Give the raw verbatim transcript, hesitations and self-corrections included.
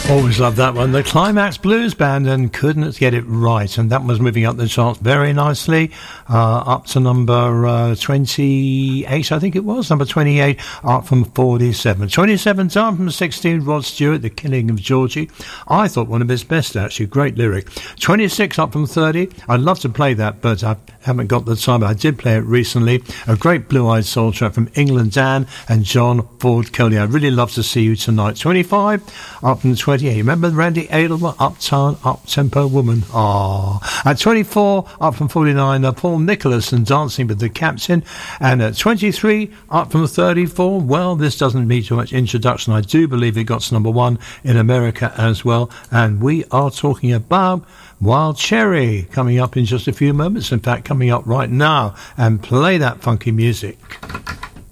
Always loved that one. The Climax Blues Band, and couldn't get it right. And that was moving up the charts very nicely, uh, up to number uh, twenty-eight, I think it was. Number twenty-eight, up from forty-seven. twenty-seven down from sixteen, Rod Stewart, The Killing of Georgie. I thought one of his best, actually. Great lyric. twenty-six up from thirty. I'd love to play that, but I haven't got the time. I did play it recently. A great blue-eyed soul track from England Dan and John Ford Kelly. I'd really love to see you tonight. twenty-five up from twenty-eight. Remember Randy Edelman, Uptown, Up-Tempo Woman? Ah. At twenty-four, up from forty-nine, uh, Paul Nicholas and Dancing with the Captain. And at twenty-three, up from thirty-four, well, this doesn't need too much introduction. I do believe it got to number one in America as well. And we are talking about Wild Cherry, coming up in just a few moments. In fact, coming up right now. And play that funky music.